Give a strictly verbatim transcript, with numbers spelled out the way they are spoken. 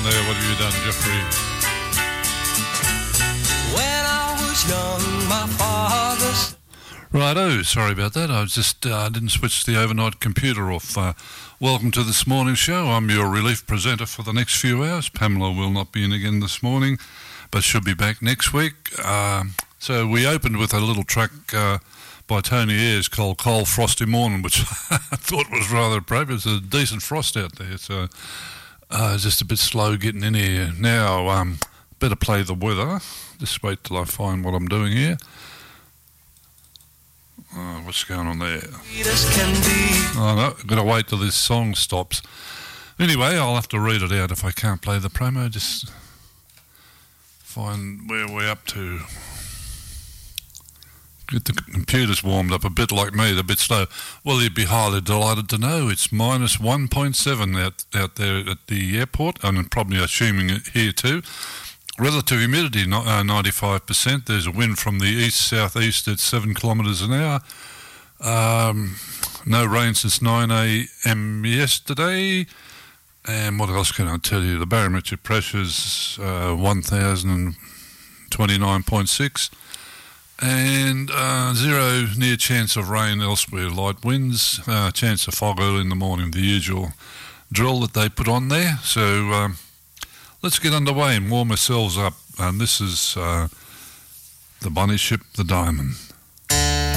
there. What have you done, Jeffrey? When I was young, my father's... Righto, sorry about that. I was just uh, didn't switch the overnight computer off. Uh, welcome to this morning's show. I'm your relief presenter for the next few hours. Pamela will not be in again this morning, but she'll be back next week. Uh, so we opened with a little track uh, by Tony Ayres called Cold Frosty Morning, which I thought was rather appropriate. It's a decent frost out there, so uh, it's just a bit slow getting in here. Now, um, better play the weather. Just wait till I find what I'm doing here. Oh, what's going on there? Oh, no, I've got to wait till this song stops. Anyway, I'll have to read it out if I can't play the promo. Just find where we're up to. Get the computers warmed up a bit like me, they're a bit slow. Well, you'd be highly delighted to know it's minus one point seven out, out there at the airport, and I'm probably assuming it here too. Relative humidity, uh, ninety-five percent. There's a wind from the east-southeast at seven kilometres an hour. Um, no rain since nine a.m. yesterday. And what else can I tell you? The barometric pressure's uh, one thousand twenty-nine point six. And uh, zero near chance of rain elsewhere. Light winds, uh, chance of fog early in the morning. The usual drill that they put on there. So... Um, let's get underway and warm ourselves up. And this is uh, the bunny ship, the Diamond.